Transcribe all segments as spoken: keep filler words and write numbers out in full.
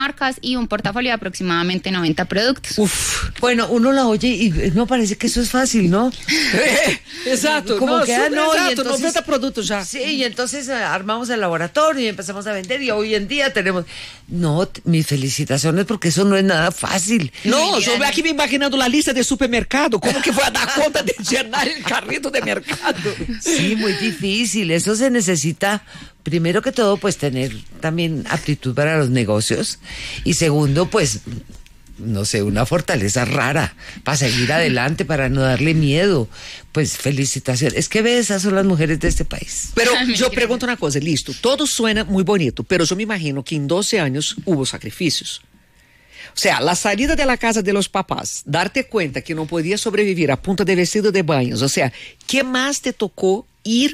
marcas y un portafolio de aproximadamente noventa productos. Uf, bueno, uno la oye y no parece que eso es fácil, ¿no? Exato, como no, que ah, no, exato, y entonces, noventa produtos ya. Sí, y entonces eh, armamos el laboratorio y empezamos a vender y hoy en día tenemos... No, t- mis felicitaciones porque eso no es nada fácil. No, yo veo aquí me imaginando la lista de supermercado, ¿cómo que voy a dar cuenta de llenar el carrito de mercado? Sí, muy difícil, eso se necesita... Primero que todo, pues tener también aptitud para los negocios y segundo, pues, no sé, una fortaleza rara para seguir adelante, para no darle miedo. Pues felicitaciones. Es que ve, esas son las mujeres de este país. Pero yo pregunto una cosa, listo, todo suena muy bonito, pero yo me imagino que en doce años hubo sacrificios. O sea, la salida de la casa de los papás, darte cuenta que no podías sobrevivir a punta de vestido de baños, o sea, ¿qué más te tocó ir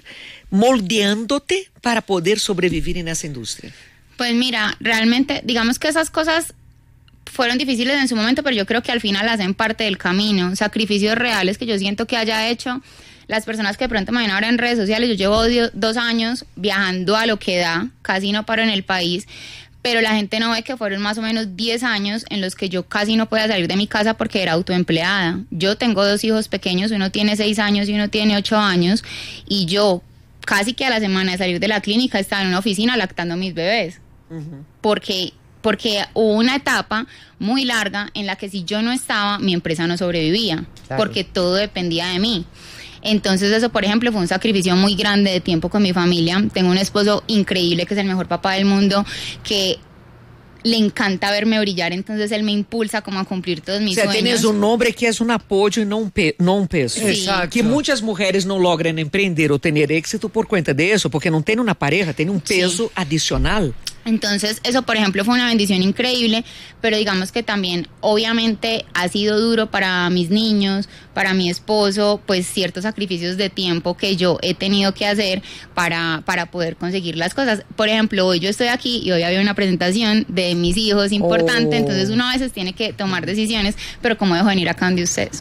moldeándote para poder sobrevivir en esa industria? Pues mira, realmente, digamos que esas cosas fueron difíciles en su momento, pero yo creo que al final hacen parte del camino. Sacrificios reales que yo siento que haya hecho las personas que de pronto me ven ahora en redes sociales. Yo llevo dio- dos años viajando a lo que da, casi no paro en el país, pero la gente no ve que fueron más o menos diez años en los que yo casi no podía salir de mi casa porque era autoempleada. Yo tengo dos hijos pequeños, uno tiene seis años y uno tiene ocho años, y yo casi que a la semana de salir de la clínica estaba en una oficina lactando a mis bebés. Uh-huh. Porque, porque hubo una etapa muy larga en la que si yo no estaba, mi empresa no sobrevivía, claro, porque todo dependía de mí. Entonces eso, por ejemplo, fue un sacrificio muy grande de tiempo con mi familia. Tengo un esposo increíble que es el mejor papá del mundo, que le encanta verme brillar, entonces él me impulsa como a cumplir todos mis o sea, sueños. Tienes un hombre que es un apoyo y no un, pe no un peso. Sí. Exacto. Que muchas mujeres no logran emprender o tener éxito por cuenta de eso, porque no tienen una pareja, tienen un peso sí. adicional. Entonces, eso, por ejemplo, fue una bendición increíble, pero digamos que también, obviamente, ha sido duro para mis niños, para mi esposo, pues ciertos sacrificios de tiempo que yo he tenido que hacer para, para poder conseguir las cosas. Por ejemplo, hoy yo estoy aquí y hoy había una presentación de mis hijos importante, oh. entonces uno a veces tiene que tomar decisiones, pero ¿cómo dejo venir acá donde ustedes?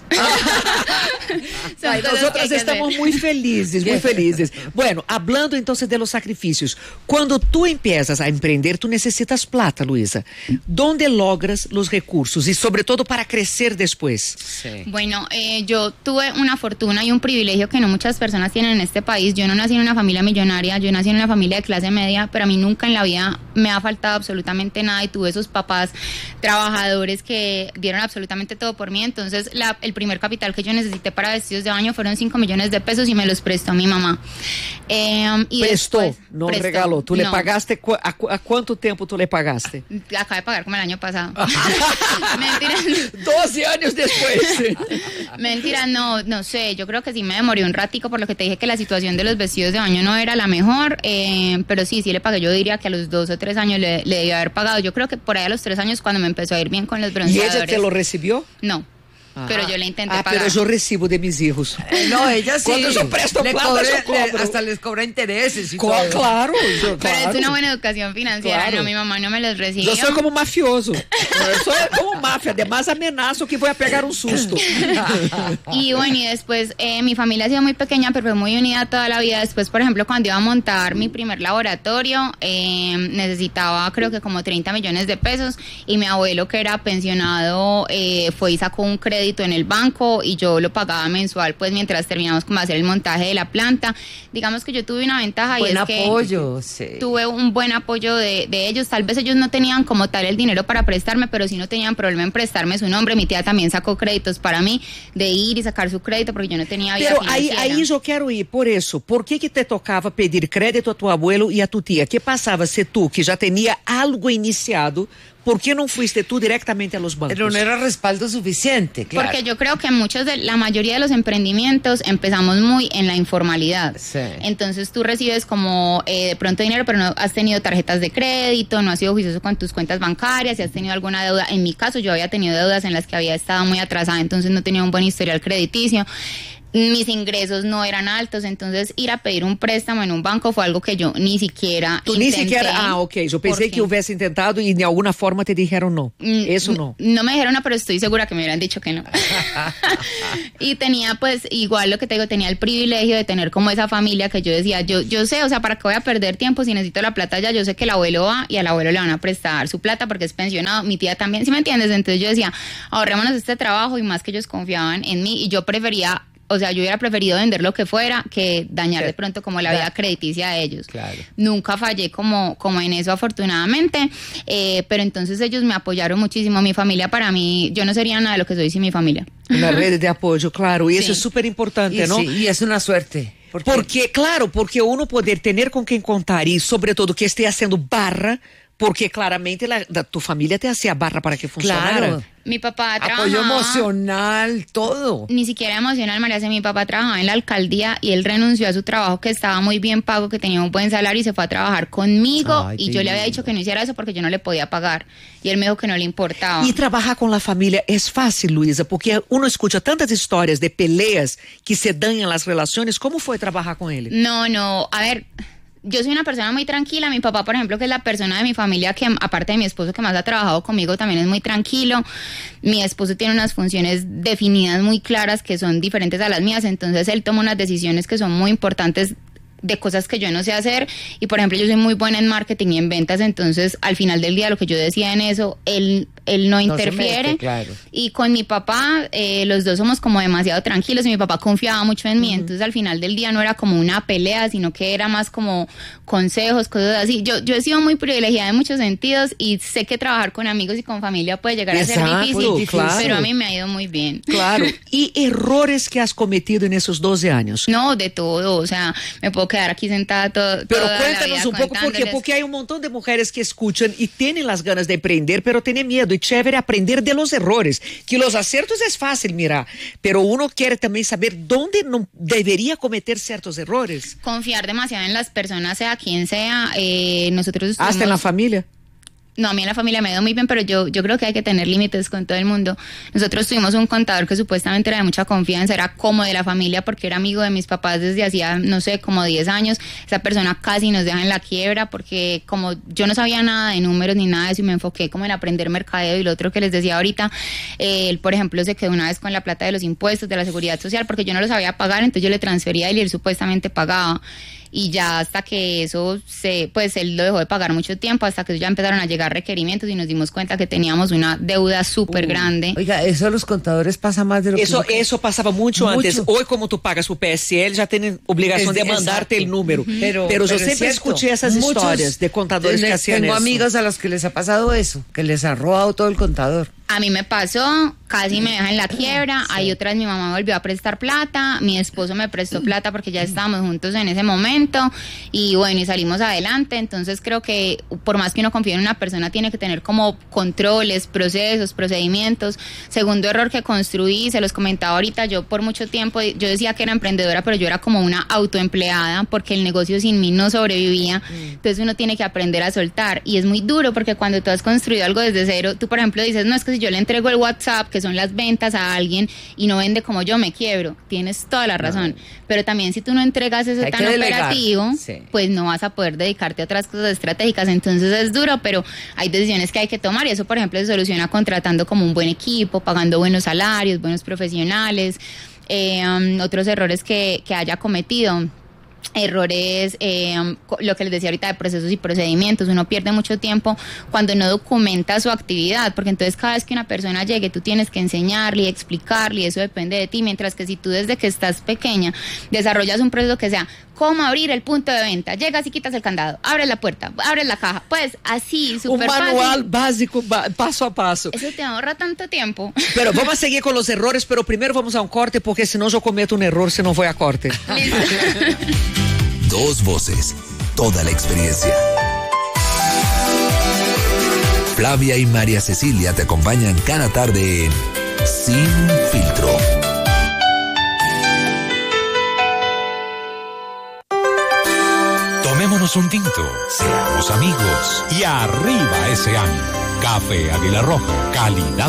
Ay, nosotras estamos hacer. muy felices, muy felices. Bueno, hablando entonces de los sacrificios, cuando tú empiezas a emprender, tú necesitas plata, Luisa. ¿Dónde logras los recursos y sobre todo para crecer después? Sí. Bueno, eh, yo tuve una fortuna y un privilegio que no muchas personas tienen en este país. Yo no nací en una familia millonaria, yo nací en una familia de clase media, pero a mí nunca en la vida me ha faltado absolutamente nada y tuve esos papás trabajadores que dieron absolutamente todo por mí. Entonces, la, el primer capital que yo necesité para vestidos de baño fueron cinco millones de pesos y me los prestó mi mamá. Eh, y prestó, después, no prestó, regaló. ¿Tú no. le pagaste cu a, a ¿Cuánto tiempo tú le pagaste? Acabé de pagar como el año pasado. Mentira. doce años después. Mentira, no, no sé. Yo creo que sí me demoré un ratico por lo que te dije que la situación de los vestidos de baño no era la mejor. Eh, pero sí, sí le pagué. Yo diría que a los dos o tres años le, le debía haber pagado. Yo creo que por ahí a los tres años cuando me empezó a ir bien con los bronceadores. ¿Y ella te lo recibió? No. Ah. Pero yo le intenté ah, pagar. Pero yo recibo de mis hijos. Eh, no, ella sí. Cuando yo presto le plata, cobre, yo cobro. Le, hasta les cobra intereses y Co todo. Claro, yo, Pero claro. es una buena educación financiera. Claro. No, mi mamá no me los recibió. Yo soy como mafioso. Yo soy como mafia. Además amenazo que voy a pegar un susto. Y bueno, y después eh, mi familia ha sido muy pequeña, pero fue muy unida toda la vida. Después, por ejemplo, cuando iba a montar mi primer laboratorio, eh, necesitaba creo que como treinta millones de pesos. Y mi abuelo, que era pensionado, eh, fue y sacó un crédito en el banco y yo lo pagaba mensual, pues mientras terminamos como hacer el montaje de la planta. Digamos que yo tuve una ventaja buen y es apoyo, que sí. tuve un buen apoyo de, de ellos. Tal vez ellos no tenían como tal el dinero para prestarme, pero sí no tenían problema en prestarme su nombre. Mi tía también sacó créditos para mí, de ir y sacar su crédito porque yo no tenía vida Pero financiera. aí, aí eu quero ir por isso. Por que que te tocava pedir crédito a tu abuelo e a tu tia? Que passava se tu, que já tinha algo iniciado, ¿por qué no fuiste tú directamente a los bancos? Pero no era respaldo suficiente, claro. Porque yo creo que muchos de la mayoría de los emprendimientos empezamos muy en la informalidad. Sí. Entonces tú recibes como eh, de pronto dinero, pero no has tenido tarjetas de crédito, no has sido juicioso con tus cuentas bancarias, si has tenido alguna deuda. En mi caso yo había tenido deudas en las que había estado muy atrasada, entonces no tenía un buen historial crediticio. mis ingresos no eran altos, entonces ir a pedir un préstamo en un banco fue algo que yo ni siquiera Tú intenté. ni siquiera, ah, ok, yo pensé que hubiese intentado y de alguna forma te dijeron no, eso no. No me dijeron no, pero estoy segura que me hubieran dicho que no. Y tenía pues, igual lo que te digo, tenía el privilegio de tener como esa familia que yo decía, yo, yo sé, o sea, ¿para qué voy a perder tiempo si necesito la plata ya? Yo sé que el abuelo va y al abuelo le van a prestar su plata porque es pensionado, mi tía también, ¿sí me entiendes? Entonces yo decía, ahorrémonos este trabajo, y más que ellos confiaban en mí, y yo prefería, o sea, yo hubiera preferido vender lo que fuera que dañar de pronto como la vida crediticia de ellos. Claro. Nunca fallé como, como en eso, afortunadamente, eh, pero entonces ellos me apoyaron muchísimo. Mi familia, para mí, yo no sería nada de lo que soy sin mi familia. Una red de apoyo, claro, y sí. Eso es súper importante, y ¿no? Sí, y es una suerte. Porque, porque, claro, porque uno poder tener con quien contar y sobre todo que esté haciendo barra, porque claramente la, la, tu familia te hacía barra para que funcionara. Claro. Mi papá trabajaba... Apoyo emocional, todo. Ni siquiera emocional, María. Mi papá trabajaba en la alcaldía y él renunció a su trabajo que estaba muy bien pago, que tenía un buen salario, y se fue a trabajar conmigo. Ay, y yo le había dicho que no hiciera eso porque yo no le podía pagar. Y él me dijo que no le importaba. Y trabajar con la familia es fácil, Luisa, porque uno escucha tantas historias de peleas que se dañan las relaciones. ¿Cómo fue trabajar con él? No, no, a ver... Yo soy una persona muy tranquila. Mi papá, por ejemplo, que es la persona de mi familia que, aparte de mi esposo, que más ha trabajado conmigo, también es muy tranquilo. Mi esposo tiene unas funciones definidas muy claras que son diferentes a las mías, entonces él toma unas decisiones que son muy importantes de cosas que yo no sé hacer. Y por ejemplo, yo soy muy buena en marketing y en ventas, entonces al final del día lo que yo decía en eso, él, él no, no interfiere. Mete, claro. Y con mi papá, eh, los dos somos como demasiado tranquilos, y mi papá confiaba mucho en mí, uh-huh. Entonces al final del día no era como una pelea, sino que era más como consejos, cosas así. Yo, yo he sido muy privilegiada en muchos sentidos, y sé que trabajar con amigos y con familia puede llegar Exacto, a ser difícil, claro. Pero a mí me ha ido muy bien. Claro. ¿Y errores que has cometido en esos doce años? No, de todo, o sea, me puedo quedar aquí sentada todo, pero toda cuéntanos la vida un poco, porque, porque hay un montón de mujeres que escuchan y tienen las ganas de aprender, pero tienen miedo, y chévere aprender de los errores, que los aciertos es fácil, mira, pero uno quiere también saber dónde no debería cometer ciertos errores. Confiar demasiado en las personas, sea quien sea. eh, nosotros estuvimos... Hasta en la familia. No, a mí en la familia me ha ido muy bien, pero yo, yo creo que hay que tener límites con todo el mundo. Nosotros tuvimos un contador que supuestamente era de mucha confianza, era como de la familia porque era amigo de mis papás desde hacía, no sé, como diez años. Esa persona casi nos deja en la quiebra porque como yo no sabía nada de números ni nada de eso, y me enfoqué como en aprender mercadeo. Y lo otro que les decía ahorita, eh, él por ejemplo se quedó una vez con la plata de los impuestos, de la seguridad social, porque yo no lo sabía pagar, entonces yo le transfería y él supuestamente pagaba. Y ya hasta que eso se, pues él lo dejó de pagar mucho tiempo, hasta que ya empezaron a llegar requerimientos y nos dimos cuenta que teníamos una deuda súper grande. Oiga, eso a los contadores pasa más de lo eso, que... Eso pasaba mucho, mucho antes. Hoy, como tú pagas su P S L, ya tienen obligación es, de mandarte exacto. El número. Uh-huh. Pero, pero yo pero siempre escuché esas Muchos, historias de contadores de, que hacían tengo eso. Tengo amigos a los que les ha pasado eso, que les ha robado todo el contador. A mí me pasó, casi me dejan en la quiebra. Sí. Hay otras, mi mamá volvió a prestar plata, mi esposo me prestó plata porque ya estábamos juntos en ese momento, y bueno, y salimos adelante. Entonces creo que por más que uno confíe en una persona, tiene que tener como controles, procesos, procedimientos. Segundo error que construí, se los comentaba ahorita, yo por mucho tiempo, yo decía que era emprendedora, pero yo era como una autoempleada porque el negocio sin mí no sobrevivía. Entonces uno tiene que aprender a soltar, y es muy duro porque cuando tú has construido algo desde cero, tú por ejemplo dices, no, es que si yo le entrego el WhatsApp, que son las ventas, a alguien y no vende como yo, me quiebro. Tienes toda la razón. No. Pero también si tú no entregas eso tan operativo, sí. pues no vas a poder dedicarte a otras cosas estratégicas. Entonces es duro, pero hay decisiones que hay que tomar, y eso por ejemplo se soluciona contratando como un buen equipo, pagando buenos salarios, buenos profesionales. Eh, um, otros errores que, que haya cometido, errores, eh, lo que les decía ahorita de procesos y procedimientos. Uno pierde mucho tiempo cuando no documenta su actividad, porque entonces cada vez que una persona llegue tú tienes que enseñarle y explicarle, y eso depende de ti, mientras que si tú desde que estás pequeña desarrollas un proceso que sea cómo abrir el punto de venta, llegas y quitas el candado, abres la puerta, abres la caja, pues así, súper fácil. Un manual básico, paso a paso. Eso te ahorra tanto tiempo. Pero vamos a seguir con los errores, pero primero vamos a un corte, porque si no yo cometo un error, si no voy a corte. Dos voces, toda la experiencia. Flavia y María Cecilia te acompañan cada tarde en Sin Filtro. Tomémonos un tinto, seamos amigos y arriba ese año. Café Águila Roja, calidad